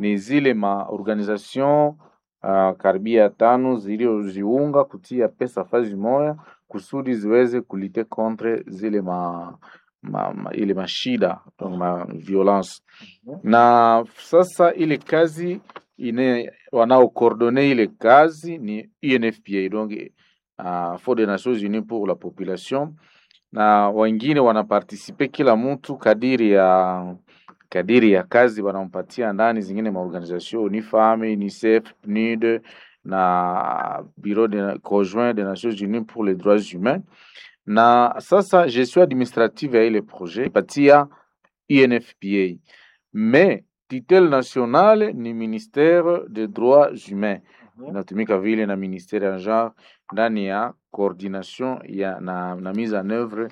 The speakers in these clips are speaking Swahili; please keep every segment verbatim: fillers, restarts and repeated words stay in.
ni zile maorganization uh, karibia tano zilioziunga kutia pesa fazi moya kusudi ziweze kulite contre zile ma, ma, ma ile mashida donc ma violence. Na sasa ile kazi ine wanao coordonner ile kazi ni U N F P A, donc uh, Fonds des Nations Unies pour la Population, na wengine wanapartisipe kila mtu kadiri ya kadiri ya kazi wanampatia ndani. Zingine maorganisation Unifame, UNICEF, P N U D na Bureau de conjoint des Nations Unies pour les droits humains. Na sasa gestion administrative ya ile projet patia U N F P A, mais titel national ni ministère des droits humains, inatumika vile na ministère ya genre ndani ya coordination ya na, na mise en œuvre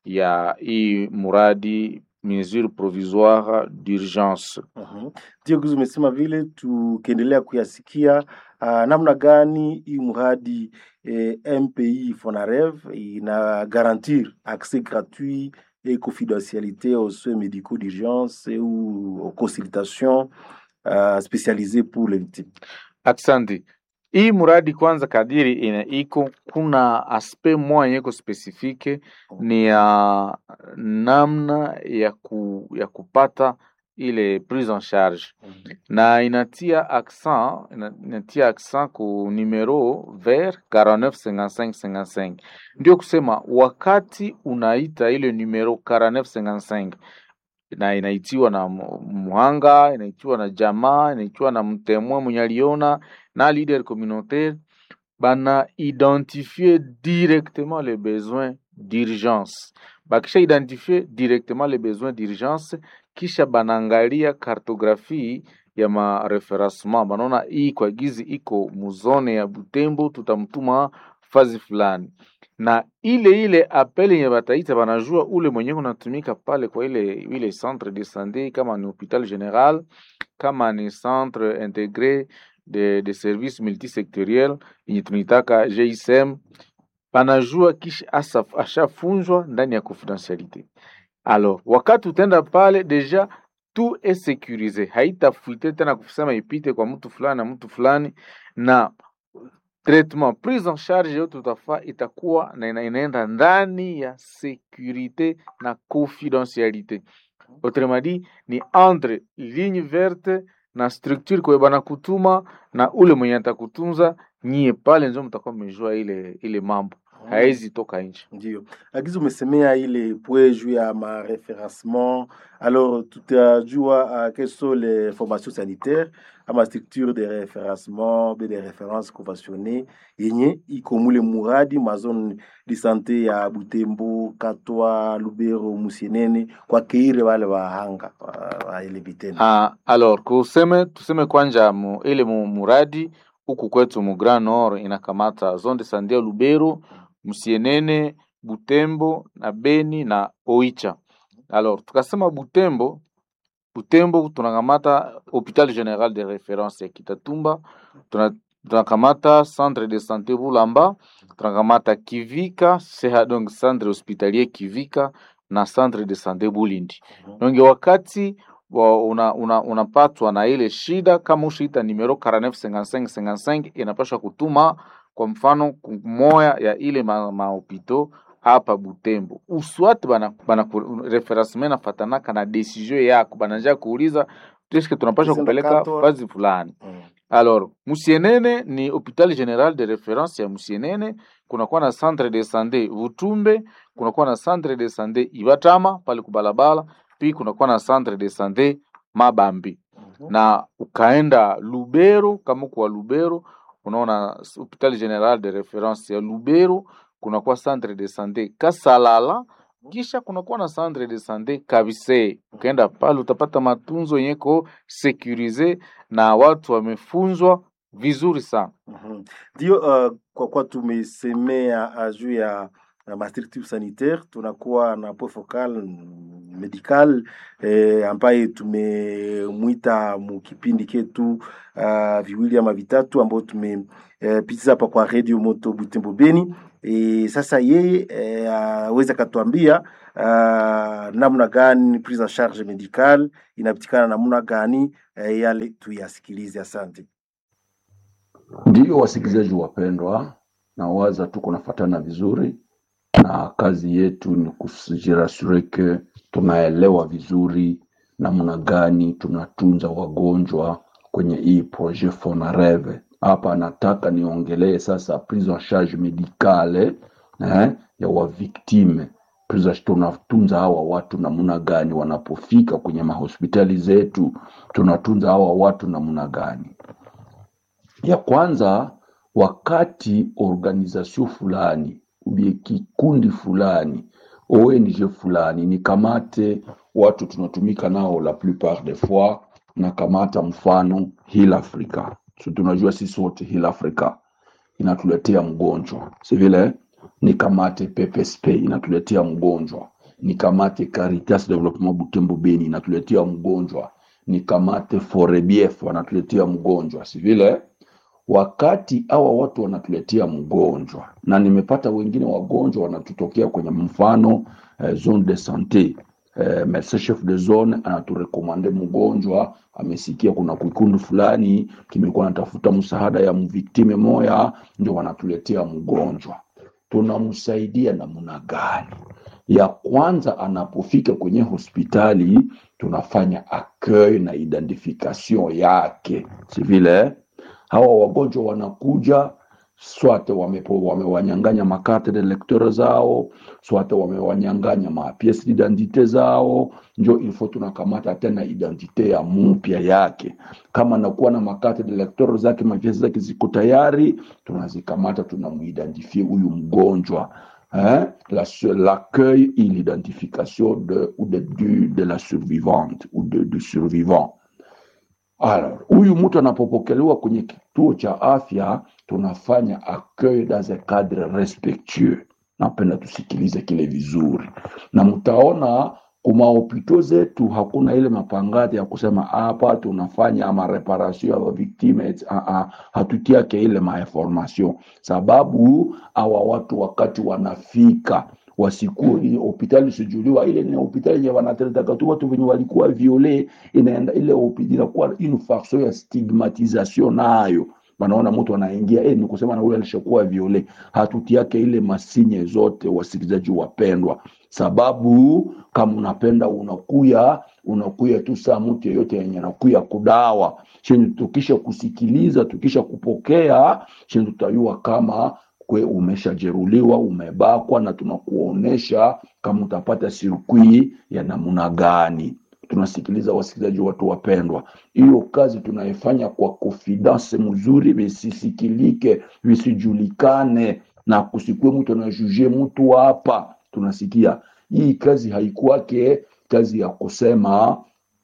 ya hii muradi mesure provisoire d'urgence. Uh-huh. Ndio kuzu umesema vile tukiendelea kuyasikia uh, namna gani hii muradi eh, M P I Fonarev ina garantir accès gratuit et confidentialité aux soins médicaux d'urgence et ou aux consultations uh, spécialisées pour les victimes. Asante. Hii muradi kwanza kadiri ina iko kuna aspect moja yeko specifique ni ya uh, namna ya ku, ya kupata ile prise en charge. Mm-hmm. Na inatia accent inatia accent ku numero vert quarante-neuf cinquante-cinq cinquante-cinq. Ndio kusema wakati unaita ile numero quarante-neuf cinquante-cinq na inaitiwa na muhanga, inaitiwa na jamaa, inaitiwa na mtemwa mwenye aliona na leader communautaire, bana identifier directement les besoins d'urgence. Bakisha identifier directement les besoins d'urgence, kisha banangalia cartographie ya ma referencement, banona hii kwa gizi iko muzone ya Butembo, tutamtuma fazi fulani. Na ile ile apeli nye bataita banajua ule mwenye kunatumika pale kwa ile ile centre de santé, kama ni hôpital général, kama ni centre intégré de de services multisectoriels yenye tunitaka G I S M, banajua kisha asa ashafunjwa ndani ya confidentialité. Alors wakati utenda pale deja tout est sécurisé, haitafuite tena kusema ipite kwa mtu fulani na mtu fulani, na traitement prise en charge yote tutafa itakuwa na inaenda ndani ya sécurité na confidentialité. Autrement dit ni entre ligne verte na structure kwa bana kutuma na ule mwenye atakutunza, nyie pale ndio mtakuwa mmejua ile ile mambo haizi toka nje. Ndio agizo umesemea ile poeju ya ma référencement. Alors tutajua uh, quelles sont les formations sanitaires ama structure de référencement be de références conventionnées yenye iko mule muradi ma zone de santé ya Butembo, Katwa, Lubero, Musienene kwa keire wale wahanga wa ile biteni. Ah, alors kuseme tuseme kwanja mu, ile mu, muradi huku kwetu mu Grand Nord inakamata zone de santé ya Lubero, Musienene, Butembo na Beni na Oicha. Alors tukasema Butembo, Butembo tunakamata hôpital général de référence ya Kitatumba, tunakamata centre de santé Bulamba, tunakamata Kivika, seha donc centre hospitalier Kivika na centre de santé Bulindi. Donc wakati una una unapatwa na ile shida, kama ushita numero quarante-neuf cinquante-cinq cinquante-cinq inapaswa kutuma kwa mfano moya ya ile ma, ma hopito hapa Butembo. Uswati bana bana referencement na fatanaka na decision yako bananja kuuliza tueske tunapaswa kupeleka fazi fulani. Mm. Alors Musienene ni hôpital général de référence ya Musienene, kuna kuwa na centre de santé Vutumbe, kuna kuwa na centre de santé Ibatama pale kubalabala, pia kuna kuwa na centre de santé Mabambi. Mm-hmm. Na ukaenda Lubero, kama kwa Lubero unaona hôpital général de référence ya Lubero, kuna kwa centre de santé Kasalala, kisha kuna kwa na centre de santé Kabise. Ukaenda pale utapata matunzo yeko sécurisé na watu wamefunzwa vizuri sana. Ndio. Mm-hmm. uh, kwa kwa tumesemea juu ya na ma structure sanitaire, tunakuwa na point focal medical eh, ambaye tumemwita mukipindi ketu uh, viwili ama vitatu ambao tumepitiza hapa kwa Radio Moto Butembo Beni. E, sasa yeye e, aweza katuambia uh, namna gani prise en charge medical inapatikana namna gani, e, yale tuyasikilize. Asante. Ndiyo wasikilizaji wapendwa, na waza tuko nafatana vizuri, na kazi yetu ni kujirasure ke tunaelewa vizuri namna gani tunatunza wagonjwa kwenye hii projet Fonareve. Hapa nataka niongelee sasa prise en charge medicale eh, ya wa victime. Prise tunatunza hawa watu namna gani wanapofika kwenye mahospitali zetu, tunatunza hawa watu namna gani? Ya kwanza, wakati organization fulani ubie kikundi fulani O N G fulani ni kamate watu tunatumika nao la plupart des fois, na kamata mfano Heal Africa. So tunajua sisi wote Heal Africa inatuletea mgonjwa, si vile? Ni kamate P P S P inatuletea mgonjwa, ni kamate Caritas Development Butembo Beni inatuletea mgonjwa, ni kamate Forebief wanatuletea mgonjwa, si vile? Wakati hawa watu wanatuletea mgonjwa, na nimepata wengine wagonjwa wanatutokea kwenye mfano eh, zone de santé, eh, médecin chef de zone anaturekomande mgonjwa, amesikia kuna kikundi fulani kimekuwa natafuta msaada ya mviktime moya, ndio wanatuletea mgonjwa. Tunamsaidia namna gani? Ya kwanza, anapofika kwenye hospitali tunafanya accueil na identification yake, si vile? Hawa wagonjwa wanakuja, swate wamepo wamewanyanganya makarte de lecteur zao, swate wamewanyanganya ma pièce d'identité zao, ndio ilifo tunakamata tena identite ya mpya yake. Kama nakuwa na makarte de lecteur zake, ma pièce zake ziko tayari, tunazikamata, tunamuidentifie huyu mgonjwa. Hein? La, l'accueil et l'identification de, ou de, de, de la survivante ou de, du survivant. Alors, huyu mtu anapopokelewa kwenye kituo cha afya, tunafanya accueil dans un cadre respectueux. Napenda tusikilize kile vizuri. Na mtaona kuma hopito zetu hakuna ile mapangati ya kusema hapa tunafanya ama reparation ya victime, hatutiake ile ma information. Sababu hawa watu wakati wanafika wasiku ile hospitali sijuliwa, ile ni hospitali yenye wanatreta katu watu wenye walikuwa viole, inaenda ile hospitali kwa une farce ya stigmatisation nayo. Wanaona mtu anaingia eh ni kusema na ule alishakuwa viole, hatutiake ile masinye zote. Wasikilizaji wapendwa, sababu kama unapenda unakuya unakuya tu saa mtu yeyote yenye anakuya kudawa, chenye tukisha kusikiliza, tukisha kupokea, chenye tutayua kama kwe umeshajeruliwa, umebakwa, na tunakuonesha kama utapata sirkui ya namna gani. Tunasikiliza wasikilizaji watu wapendwa. Hiyo kazi tunaifanya kwa confidence mzuri, visisikilike, visijulikane, na kusikwe mtu anajuje mtu hapa. Tunasikia hii kazi haikuwake kazi ya kusema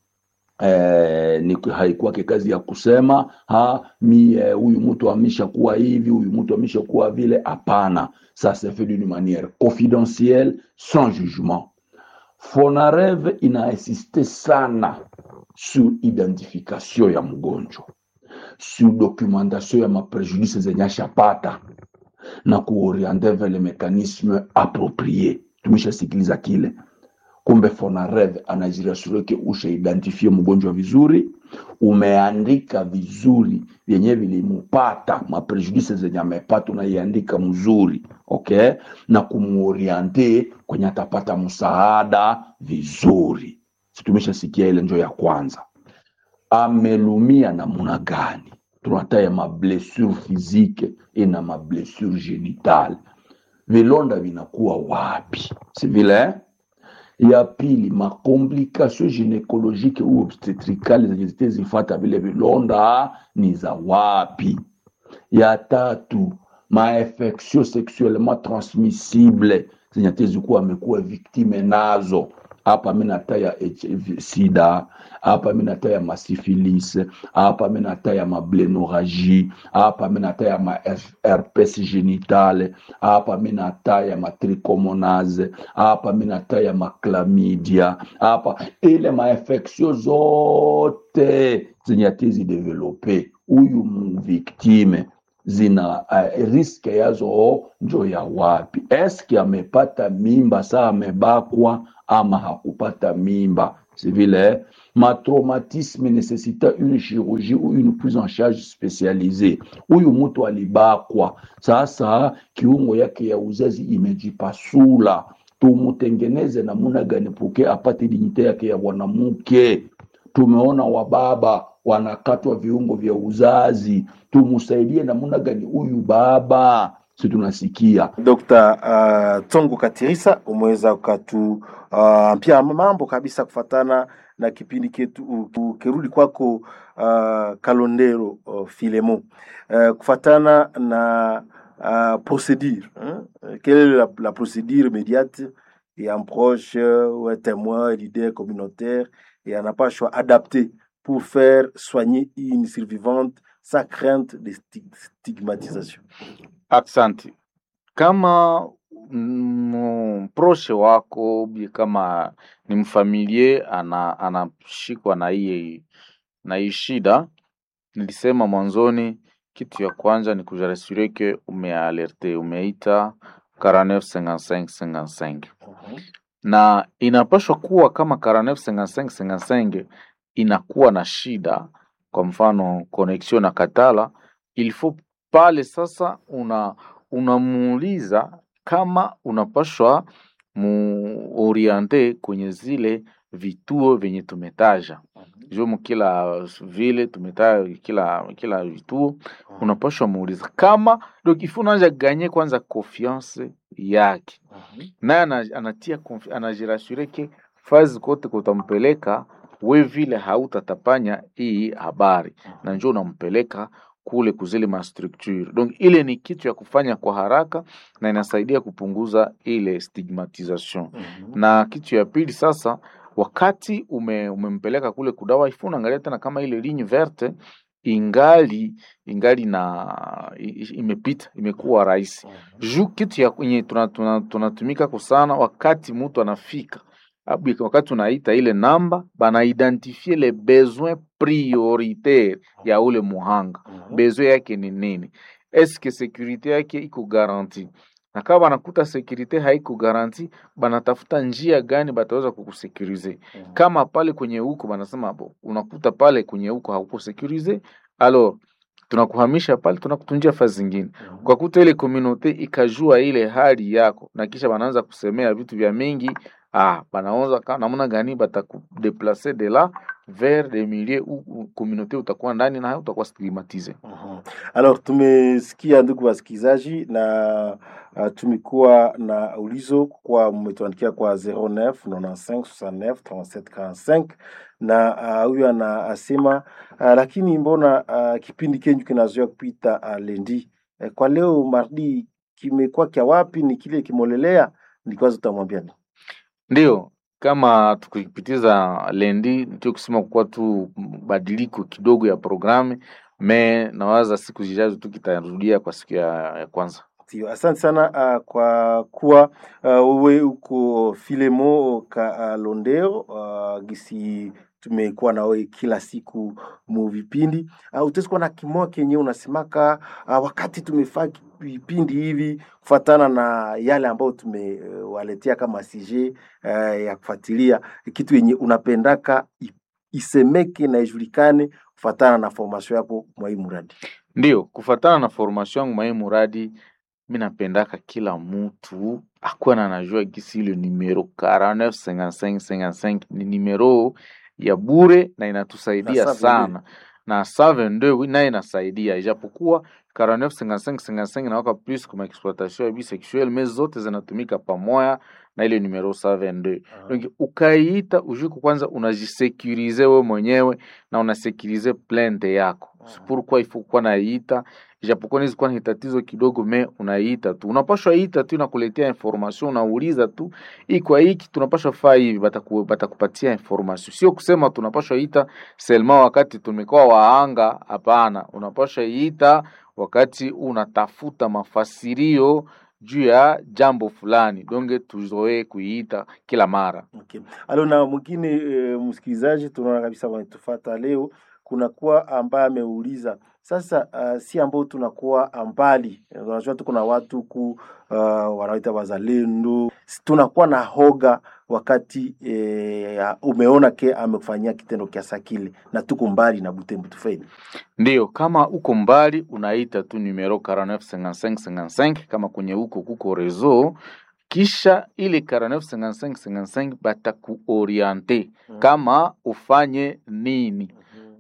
Eh, ni haikuwa kazi ya kusema ha mi huyu eh, mtu ameshakuwa hivi, huyu mtu ameshakuwa vile. Hapana, ça se fait d'une manière confidentielle, sans jugement. Fonareve ina insisté sana sur identification ya mgonjwa, sur documentation ya maprejudice zenye ashapata, na kuorienter vers les mécanismes appropriés. Tumeshasikiliza kile. Kumbe Fonareve anajirasure ke usha identifie mgonjwa vizuri, umeandika vizuri yenye vilimupata, maprejudice zenye amepata unaiandika mzuri, okay? Na kumuoriente kwenye atapata msaada vizuri. Situmesha sikia ile njo ya kwanza. Amelumia namna gani? Tunataya ma blessure physique ina ma blessure genitale. Vilonda vinakuwa wapi? Si vile? Ya pili, ma complication gynécologique ou obstétricale zenye zitezifata vile vilonda ni za wapi? Ya tatu, ma infection sexuellement transmissible zenye tezikuwa amekuwa victime nazo. hapa mimi nataya H I V sida, hapa mimi nataya masifilis, hapa mimi nataya mablenorrhagi, hapa mimi nataya ma herpes genitale, hapa mimi nataya matrichomonaze, hapa mimi nataya maklamidia, hapa ile mainfection zote zenye atizi develope huyu mviktime zina uh, riske yazo njo ya wapi? Eske amepata mimba saa amebakwa ama hakupata mimba? C'est vile ma traumatisme nécessita une chirurgie ou une prise en charge spécialisée. Huyu mtu alibakwa, sasa kiungo yake ya uzazi imejipasula, tumutengeneze namuna gani puke apate dignite yake ya mwanamke? Tumeona wababa wanakatwa viungo vya uzazi, tumusaidie namuna gani huyu baba? Si tunasikia Dokta uh, Tsongo Katirisa, umeweza ukatu uh, pia mambo kabisa kufatana na kipindi ketu ukirudi kwako uh, Kalondero uh, Filemo uh, kufatana na uh, procédure hein? Quelle est la, la procédure immédiate et un proche ou un témoin, leader communautaire et un approche adapté pour faire soigner une survivante sans crainte de stigmatisation? Asante. Kama mproshe wako bi kama ni mfamilie ana anashikwa na hii na hii shida, nilisema mwanzoni, kitu ya kwanza ni kujarasure ke umealerte, umeita quarante-neuf cinquante-cinq cinquante-cinq. Uh-huh. Na inapaswa kuwa kama quarante-neuf cinquante-cinq cinquante-cinq inakuwa na shida, kwa mfano connection na katala, il faut pale sasa una unamuuliza kama unapashwa muoriente kwenye zile vituo venye tumetaja. Jo mkila vile tumetaja kila kila vituo unapashwa muuliza kama donc il faut nanja gagner kwanza confiance yake. Na anatia anajirasure ke fazi kote kutampeleka we vile hautatapanya hii habari na njoo unampeleka kule kuzile ma structure. Donc ile ni kitu ya kufanya kwa haraka na inasaidia kupunguza ile stigmatisation. Mm-hmm. Na kitu ya pili sasa, wakati ume, umempeleka kule kudawa, ifuna angalia tena kama ile ligne verte ingali ingali na imepita, imekuwa rahisi. Mm-hmm. Juu kitu ya kwenye tunatumika tuna, tuna kwa sana wakati mtu anafika, abu wakati unaita ile namba bana identifier les besoins prioritaires ya ule muhanga. Mm-hmm. Besoin yake ni nini? Eske security yake iko garanti? Na kama banakuta security haiko garanti, banatafuta njia gani bataweza kukusekurize? Mm-hmm. Kama pale kwenye huko banasema bo unakuta pale kwenye huko hauko sekurize, alors tunakuhamisha pale, tunakutunjia fazi zingine. Mm-hmm. Kwa kuta ile community ikajua ile hali yako na kisha banaanza kusemea vitu vya mingi, ah banaanza kana namna gani batakudeplacer de là vers des milieux où communauté utakuwa ndani na utakuwa stigmatisé. Uh-huh. Alors tumesikia ndugu wasikilizaji, na uh, tumekuwa na ulizo kwa mmetuandikia kwa zero neuf ninety-cinq soixante-neuf trente-sept quarante-cinq, na huyu uh, anasema uh, lakini mbona uh, kipindi kenyu kinazoea kupita uh, lendi uh, kwa leo mardi kimekuwa kia wapi? Ni kile kimolelea? Ndikwazo tutamwambia ni ndio kama tukipitiza lendi ndio kusema kwa tu badiliko kidogo ya programu, me nawaza siku zijazo tukitarudia kwa siku ya, ya kwanza. Tio, asante sana uh, kwa kuwa wewe uh, uko Filemo Kalondero uh, gisi tumekuwa na wewe kila siku mu vipindi. Uh, utesikuwa na kimoja kenye unasemaka uh, wakati tumefanya vipindi hivi kufatana na yale ambayo tumewaletea uh, kama C J uh, ya kufuatilia kitu yenye unapendaka isemeke na ijulikane kufatana na formation yako mwa hii muradi. Ndio, kufatana na formation yangu mwa hii muradi, mimi napendaka kila mtu akuwa na anajua gisi ile numero quarante-neuf cinquante-cinq cinquante-cinq ni numero ya bure na inatusaidia na sana. Na seventy-deux na inasaidia, ijapokuwa quarante-neuf cinquante-cinq cinquante-cinq inawaka plus comme exploitation ya bisexuel, mais zote zinatumika pamoja na ile numero cent vingt-deux. Ah. Donc ukaiita ujuku kwanza unajisekurize wewe mwenyewe na unasekurize plainte yako. C'est pourquoi il faut kuwa naiita, ijapokuwa nizi kuwa ni tatizo kidogo, me unaiita tu. Unapashwa ita tu inakuletea information, unauliza tu ikwa hiki tunapashwa faa hivi, bataku, batakupatia information. Sio kusema tunapashwa ita selma wakati tumekuwa waanga, hapana. Unapashwa ita wakati unatafuta mafasirio juu ya jambo fulani, donge tuzoe kuiita kila mara. Okay. Alo na mwingine e, msikilizaji tunaona kabisa wanatufuata leo, kuna kuwa ambaye ameuliza sasa, uh, si ambao tunakuwa ambali, unajua tuko na watu ku uh, wanaita wazalendo, tunakuwa na hoga wakati e, umeona ke amekufanyia kitendo kiasa kile na tuko mbali na Butembo tufeni. Ndiyo, kama uko mbali unaita tu numero quarante-neuf cinquante-cinq cinquante-cinq kama kwenye uko kuko rezo, kisha ile quarante-neuf cinquante-cinq cinquante-cinq batakuoriente Mm. kama ufanye nini.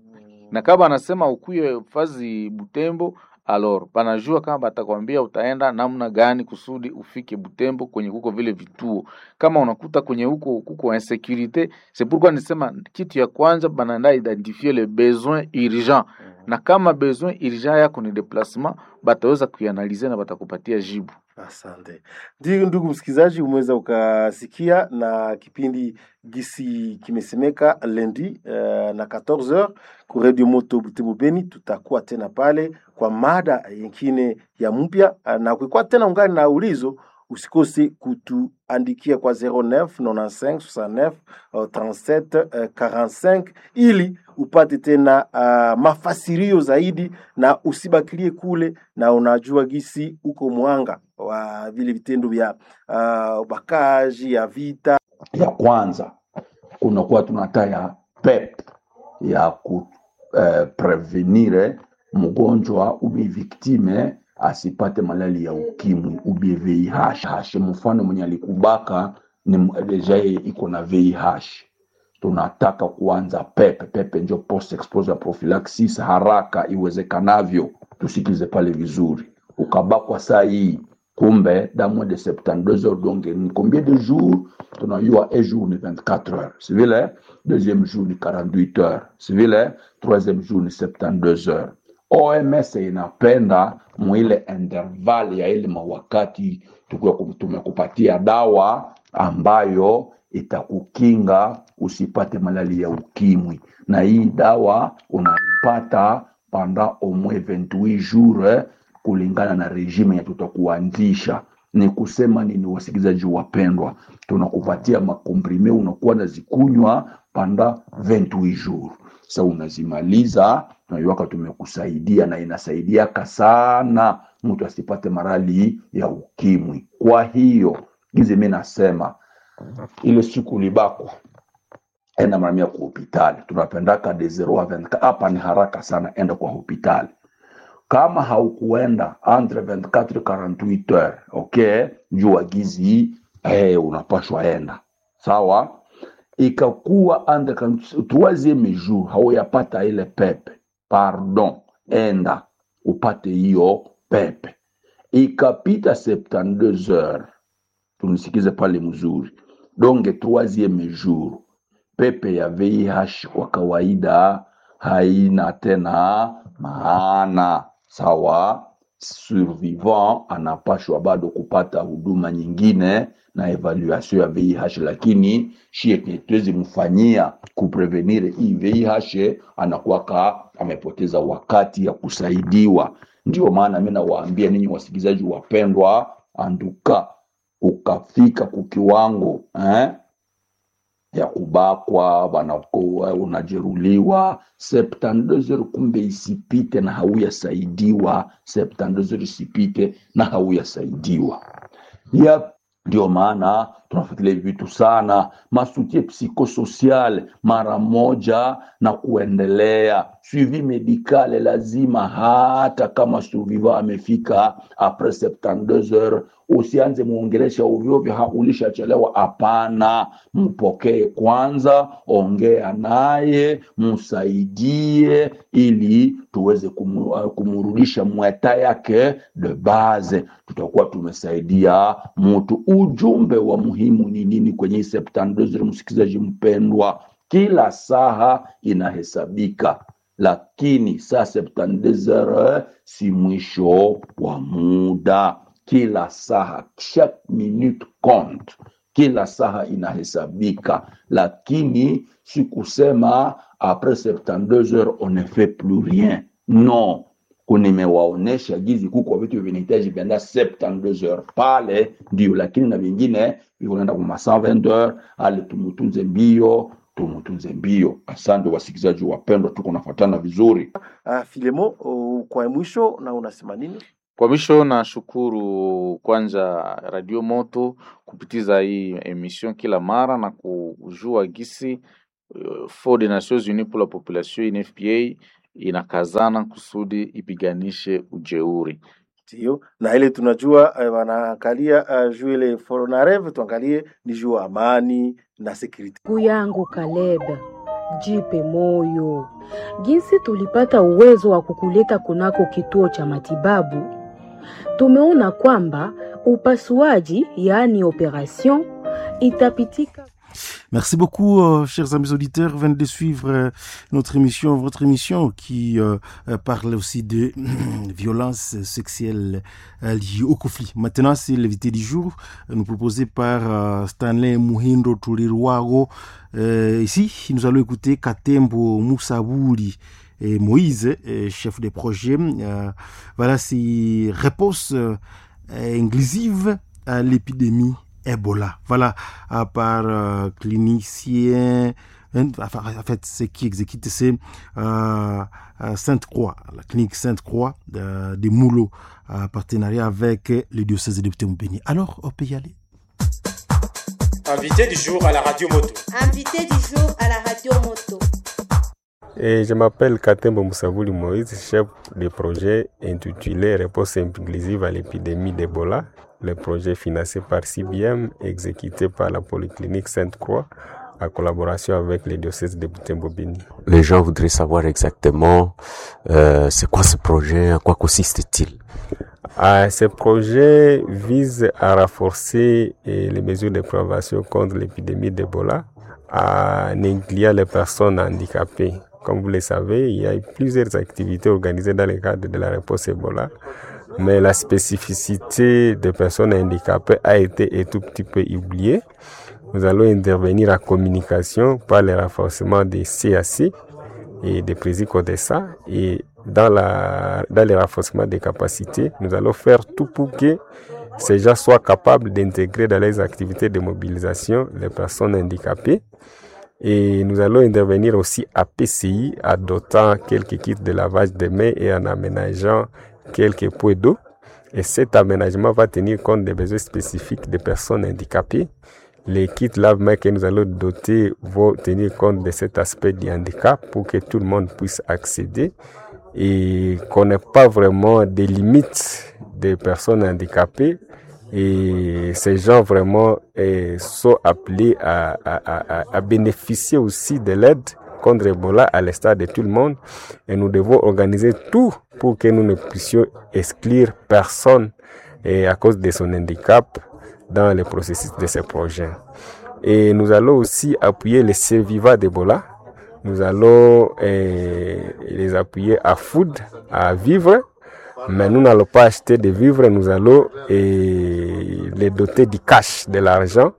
Na kama anasema ukuye fazi Butembo, alors banajua kama batakwambia utaenda namna gani kusudi ufike Butembo kwenye kuko vile vituo. Kama unakuta kwenye huko kuko insécurité, c'est pourquoi nisema kitu ya kwanza banaenda identifier les besoins urgents. Na kama besoin urgent yako ni déplacement, bataweza kuianalize na batakupatia jibu. Asante. Ndio ndugu msikizaji, umeweza ukasikia na kipindi gisi kimesemeka lundi uh, na quatorze heures ku Radio Moto Butembo Beni. Tutakuwa tena pale kwa mada nyingine ya mpya, uh, na ukikuwa tena ungani na ulizo usikose kutuandikia kwa zero neuf ninety-cinq soixante-neuf trente-sept quarante-cinq ili upate tena uh, mafasirio zaidi na usibakilie kule na unajua gisi uko mwanga wa vile vitendo vya uh, ubakaji ya vita. Ya kwanza kunakuwa tunataya P E P ya ku eh, prevenire mgonjwa ubi viktime asipate malali ya ukimwi ubi V I H. Mfano mwenye alikubaka ni deja iko na V I H, tunataka kuanza P E P. P E P ndio post exposure prophylaxis haraka iwezekanavyo. Tusikize pale vizuri. Ukabakwa saa hii kumbe damu de soixante-douze heures, donc ni combien de jours? Tunajua un jour ni vingt-quatre heures, c'est vrai. Deuxième jour ni quarante-huit heures, c'est vrai. Troisième jour ni soixante-douze heures. O M S inapenda mwile interval ya ile mawakati tukiwa tumekupatia dawa ambayo itakukinga usipate malali ya ukimwi, na hii dawa unaipata pendant au moins vingt-huit jours kulingana na regime ya tutakuanzisha. Ni kusema nini wasikizaji wapendwa? Tunakupatia makomprime, unakuwa nazikunywa panda vingt-huit jours. Sasa unazimaliza, tunayuaka tumekusaidia na inasaidiaka sana mtu asipate marali ya ukimwi. Kwa hiyo gizi mimi nasema ile siku libakwa enda maramia kwa hospitali. Tunapendaka de zero a vingt-quatre, hapa ni haraka sana, enda kwa hospitali. Kama haukuenda entre vingt-quatre quarante-huit heures, okay, jua gizi eh unapashwa enda. Sawa? Ikakuwa entre troisième jour hauyapata ile pepe, pardon, enda upate hiyo pepe. Ikapita soixante-douze heures, tunisikize pale mzuri. Donge troisième jour pepe ya V I H kwa kawaida haina tena maana. Sawa? Survivant anapashwa bado kupata huduma nyingine na evaluation ya V I H, lakini shie tuwezi mfanyia kuprevenire hii V I H anakuwa amepoteza wakati ya kusaidiwa. Ndio maana mimi nawaambia ninyi wasikizaji wapendwa, anduka ukafika kukiwango eh ya kubakwa banakuwa unajeruliwa soixante-douze heures, kumbe isipite na hauya saidiwa. soixante-douze heures isipite na hauya saidiwa. Ya ndio maana tunafuatilia vitu sana, masutie psikosocial mara moja na kuendelea. Suivi medicale lazima, hata kama survivant amefika apres septante-deux heures, usianze muongelesha ovyo ovyo, haulisha chelewa. Hapana, mpokee kwanza, ongea naye, msaidie ili tuweze kumu, kumurudisha mweta yake de base. Tutakuwa tumesaidia mtu. Ujumbe wa muhimu ni nini kwenye septante-deux heures, msikizaji mpendwa? Kila saha inahesabika, lakini saa septante-deux heures si mwisho wa muda. Kila saha, chaque minute compte. Kila saha inahesabika, lakini si kusema après septante-deux heures on ne fait plus rien. Non, kunimewaonesha gizi kuko vitu vinahitaji vienda septante-deux heures pale ndio, lakini na vingine vinaenda kwa cent vingt heures. Ale tumutunze mbio, tumutunze mbio. Asante wasikizaji wapendwa, tuko nafuatana vizuri. Ah, Filemo, kwa mwisho na unasema nini? Kwa mwisho na shukuru kwanza Radio Moto kupitiza hii emission kila mara na kujua gisi uh, Fond des Nations Unies pour la Population N F P A inakazana kusudi ipiganishe ujeuri. Ndio, na ile tunajua wanaangalia uh, juu ile Fonarev, tuangalie ni juu amani na security. Kuyangu Caleb, jipe moyo. Jinsi tulipata uwezo wa kukuleta kunako kituo cha matibabu, tumeona kwamba upasuaji, yaani operation, itapitika. Merci beaucoup, euh, chers amis auditeurs. Vous venez de suivre euh, notre émission, votre émission qui euh, euh, parle aussi de violences sexuelles euh, liées au conflit. Maintenant, c'est l'invité du jour, euh, nous proposé par euh, Stanley Muhindo Tuliruago. Euh, ici, nous allons écouter Katembo Moussabouli et Moïse, euh, chef de projet. Euh, voilà, c'est réponse euh, inclusive à l'épidémie Ebola. Voilà, à part euh, clinicien, enfin, en fait, ce qui exécute, c'est euh, Sainte-Croix, la clinique Sainte-Croix de, de Moulo, en partenariat avec le diocèse de Butembo-Béni. Alors, on peut y aller. Invité du jour à la Radio Moto. Invité du jour à la Radio Moto. Et je m'appelle Katembo Moussabouli Moïse, chef de projet intitulé Réponse inclusive à l'épidémie d'Ebola. Le projet financé par C B M, exécuté par la Polyclinique Sainte-Croix, en collaboration avec les diocèses de Butembo-Béni. Les gens voudraient savoir exactement euh, c'est quoi ce projet, à quoi consiste-t-il? Ah, ce projet vise à renforcer eh, les mesures de prévention contre l'épidémie d'Ebola, en incluant les personnes handicapées. Comme vous le savez, il y a plusieurs activités organisées dans le cadre de la réponse Ebola. Mais la spécificité des personnes handicapées a été un tout petit peu oubliée. Nous allons intervenir en communication par le renforcement des C A C et des présidents CODESA. Et dans, la, dans le renforcement des capacités, nous allons faire tout pour que ces gens soient capables d'intégrer dans les activités de mobilisation les personnes handicapées. Et nous allons intervenir aussi à P C I, adoptant quelques kits de lavage de mains et en aménageant quelques points d'eau. Et cet aménagement va tenir compte des besoins spécifiques des personnes handicapées. Les kits lave-mains que nous allons doter vont tenir compte de cet aspect du handicap pour que tout le monde puisse accéder et qu'on n'ait pas vraiment des limites des personnes handicapées. Et ces gens vraiment eh, sont appelés à, à, à, à bénéficier aussi de l'aide contre Ebola à l'instar de tout le monde. Et nous devons organiser tout pour que nous ne puissions exclure personne eh, à cause de son handicap dans le processus de ce projet. Et nous allons aussi appuyer les survivants d'Ebola. Nous allons eh, les appuyer à food, à vivre. Mais nous n'allons pas acheter des vivres, nous allons eh, les doter du cash, de l'argent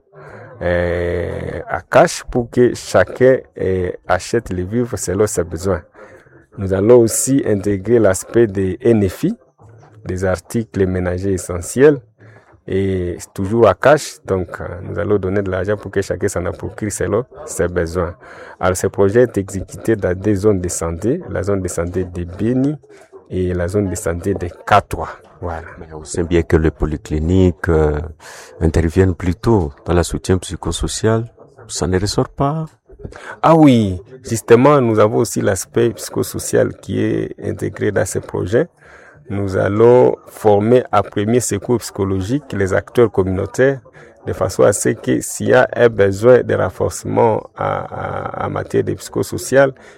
eh, à cash pour que chacun eh, achète les vivres selon ses besoins. Nous allons aussi intégrer l'aspect des N F I, des articles ménagers essentiels, et toujours à cash. Donc nous allons donner de l'argent pour que chacun s'en approprie selon ses besoins. Alors ce projet est exécuté dans des zones de santé, la zone de santé de Béni et la zone de santé de K trois. Voilà. Mais on sait bien que les polycliniques euh, interviennent plutôt dans le soutien psychosocial. Ça ne ressort pas. Ah oui, justement, nous avons aussi l'aspect psychosocial qui est intégré dans ce projet. Nous allons former à premier secours psychologique les acteurs communautaires de façon à ce que s'il y a un besoin de renforcement en matière de psychosocial,